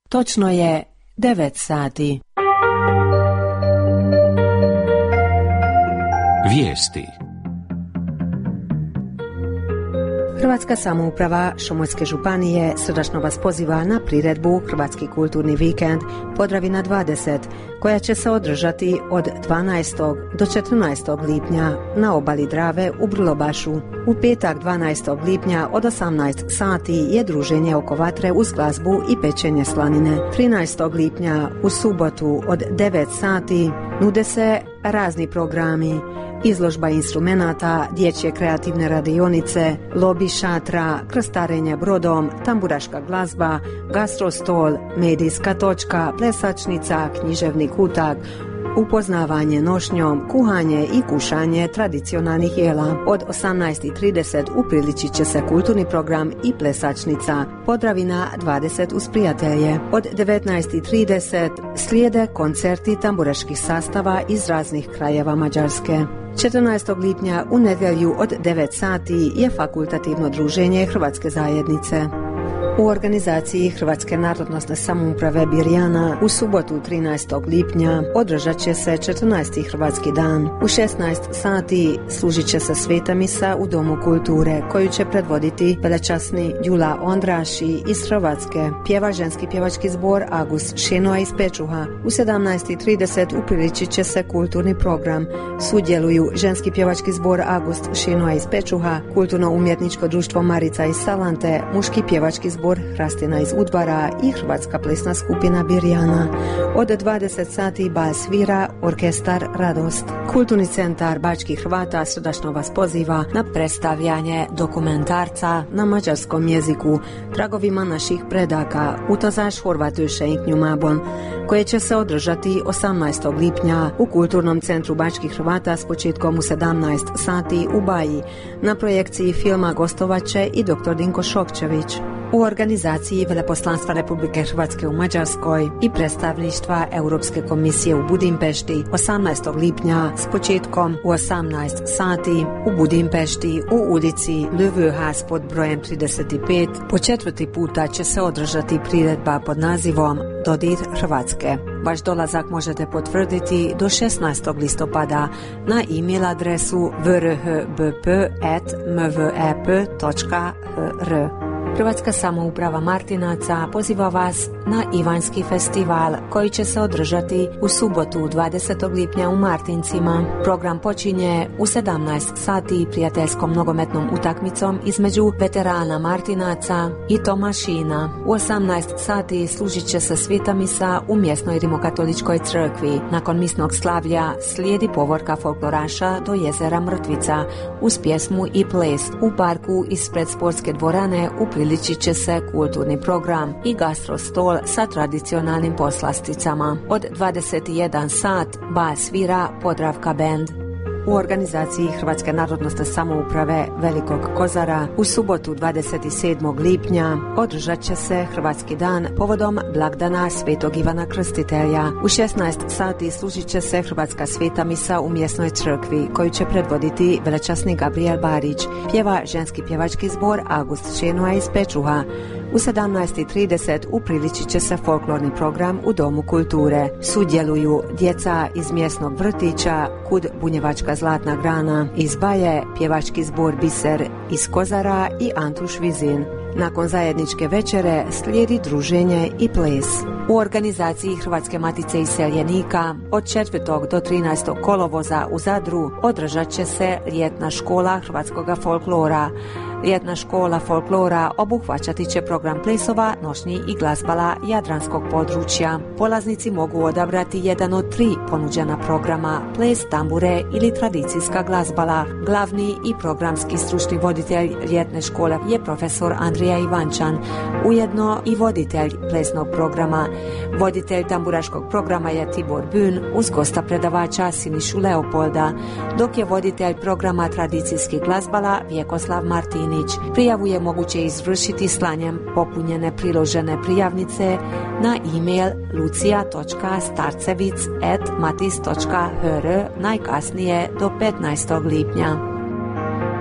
Točno je 9 sati. Vijesti. Hrvatska samouprava Šumarske županije srdačno vas poziva na priredbu Hrvatski kulturni vikend Podravina 20, koja će se održati od 12. do 14. lipnja na obali Drave u Brlobašu. U petak 12. lipnja od 18 sati je druženje oko vatre uz glazbu i pečenje slanine. 13. lipnja u subotu od 9 sati nude se razni programi: izložba instrumenata, dječje kreativne radionice, lobi šatra, krstarenje brodom, tamburaška glazba, gastrostol, medijska točka, plesačnica, književni kutak, upoznavanje nošnjom, kuhanje i kušanje tradicionalnih jela. Od 18:30 upriličit će se kulturni program i plesačnica Podravina 20 uz prijatelje. Od 19:30 slijede koncerti tamburaških sastava iz raznih krajeva Mađarske. 14. lipnja u nedjelju od 9 sati je fakultativno druženje Hrvatske zajednice. U organizaciji Hrvatske narodnosne samouprave Birjana u subotu 13. lipnja održat će se 14. Hrvatski dan. U 16 sati služit će se sveta misa u Domu kulture, koju će predvoditi velečasni Đula Ondraši iz Hrvatske. Pjeva ženski pjevački zbor Agust Šenoa iz Pečuha. U 17:30 upriličit će se kulturni program. Sudjeluju ženski pjevački zbor Agust Šenoa iz Pečuha, kulturno-umjetničko društvo Marica iz Salante, muški pjevački zbor Hrastina iz Udvara i Hrvatska plesna skupina Birjana. Od 20 sati bal svira orkestar Radost. Kulturni centar Bačkih Hrvata srdačno vas poziva na predstavljanje dokumentarca na mađarskom jeziku Tragovima naših predaka Utazaš Horvatőse Inknjumabon, koje će se održati 18. lipnja u Kulturnom centru Bačkih Hrvata s početkom u 17 sati u Baji. Na projekciji filma gostovaće i dr. Dinko Šokčević. U organizaciji Veleposlanstva Republike Hrvatske u Mađarskoj i predstavništva Europske komisije u Budimpešti 18. lipnja s početkom u 18 sati u Budimpešti u ulici Lövöház pod brojem 35 po 4. puta će se održati priredba pod nazivom Dodir Hrvatske. Vaš dolazak možete potvrditi do 16. listopada na e-mail adresu vrhbp@mvep.hr. Hrvatska samouprava Martinaca poziva vas na Ivanjski festival koji će se održati u subotu 20. lipnja u Martincima. Program počinje u 17 sati prijateljskom nogometnom utakmicom između veterana Martinaca i Tomašina. U 18 sati služit će se sveta misa u mjesnoj rimokatoličkoj crkvi. Nakon misnog slavlja slijedi povorka folkloraša do jezera Mrtvica uz pjesmu i ples. U parku ispred sportske dvorane upriličit će se kulturni program i gastrostol sa tradicionalnim poslasticama. Od 21 sat bal svira Podravka band. U organizaciji Hrvatske narodnosne samouprave Velikog Kozara u subotu 27. lipnja održat će se Hrvatski dan povodom blagdana Svetog Ivana Krstitelja. U 16 sati služit će se Hrvatska sveta misa u mjesnoj crkvi koju će predvoditi velečasni Gabriel Barić. Pjeva ženski pjevački zbor Agust Šenoa iz Pečuha. U 17:30 upriličit će se folklorni program u Domu kulture. Sudjeluju djeca iz mjesnog vrtića Kud Bunjevačka zlatna grana iz Baje, pjevački zbor Biser iz Kozara i Antuš Vizin. Nakon zajedničke večere slijedi druženje i ples. U organizaciji Hrvatske matice iseljenika od 4. do 13. kolovoza u Zadru održat će se ljetna škola hrvatskog folklora. Ljetna škola folklora obuhvaćati će program plesova, nošnji i glazbala jadranskog područja. Polaznici mogu odabrati jedan od 3 ponuđena programa: ples, tambure ili tradicijska glazbala. Glavni i programski stručni voditelj ljetne škole je profesor Andrija Ivančan, ujedno i voditelj plesnog programa. Voditelj tamburaškog programa je Tibor Bün uz gosta predavača Sinišu Leopolda, dok je voditelj programa tradicijskih glazbala Vjekoslav Martin. Prijavu je moguće izvršiti slanjem popunjene priložene prijavnice na e-mail lucia.starcevic@matis.hr najkasnije do 15. lipnja.